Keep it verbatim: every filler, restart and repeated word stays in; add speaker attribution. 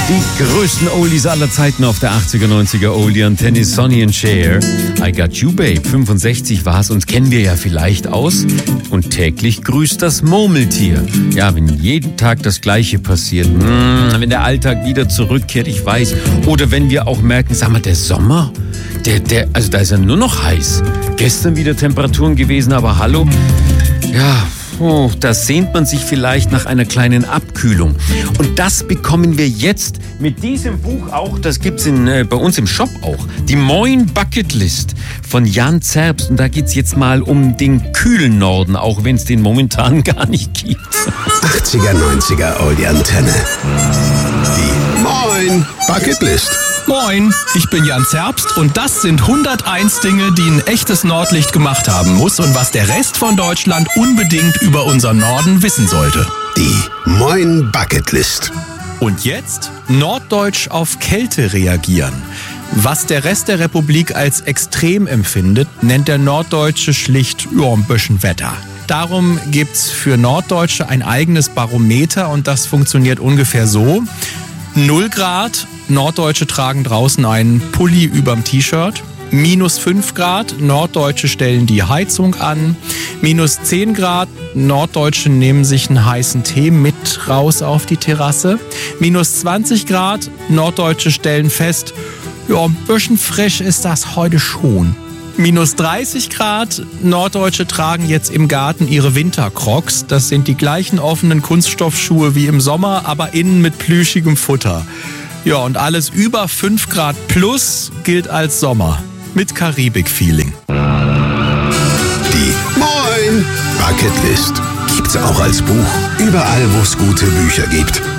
Speaker 1: Die größten Oldies aller Zeiten auf der achtziger, neunziger Oldie Antenne, Sonny and Cher. I Got You Babe, fünfundsechzig war's, uns kennen wir ja vielleicht aus. Und täglich grüßt das Murmeltier. Ja, wenn jeden Tag das Gleiche passiert, mh, wenn der Alltag wieder zurückkehrt, ich weiß. Oder wenn wir auch merken, sag mal, der Sommer, der, der, also da ist ja nur noch heiß. Gestern wieder Temperaturen gewesen, aber hallo, ja... Oh, da sehnt man sich vielleicht nach einer kleinen Abkühlung. Und das bekommen wir jetzt mit diesem Buch auch, das gibt's in, äh, bei uns im Shop auch. Die Moin Bucketlist von Jan Zerbst. Und da geht's jetzt mal um den kühlen Norden, auch wenn es den momentan gar nicht gibt.
Speaker 2: achtziger, neunziger Oldie Antenne. Die Moin Bucketlist.
Speaker 3: Moin, ich bin Jan Zerbst und das sind hunderteins Dinge, die ein echtes Nordlicht gemacht haben muss und was der Rest von Deutschland unbedingt über unseren Norden wissen sollte.
Speaker 2: Die Moin Bucketlist.
Speaker 3: Und jetzt norddeutsch auf Kälte reagieren. Was der Rest der Republik als extrem empfindet, nennt der Norddeutsche schlicht ja, ein bisschen Wetter. Darum gibt's für Norddeutsche ein eigenes Barometer und das funktioniert ungefähr so. null Grad, Norddeutsche tragen draußen einen Pulli überm T-Shirt. Minus fünf Grad, Norddeutsche stellen die Heizung an. Minus zehn Grad, Norddeutsche nehmen sich einen heißen Tee mit raus auf die Terrasse. Minus zwanzig Grad, Norddeutsche stellen fest, ja, ein bisschen frisch ist das heute schon. Minus dreißig Grad, Norddeutsche tragen jetzt im Garten ihre Wintercrocs. Das sind die gleichen offenen Kunststoffschuhe wie im Sommer, aber innen mit plüschigem Futter. Ja, und alles über fünf Grad plus gilt als Sommer. Mit Karibik-Feeling.
Speaker 2: Die Moin Bucketlist gibt's auch als Buch. Überall, wo es gute Bücher gibt.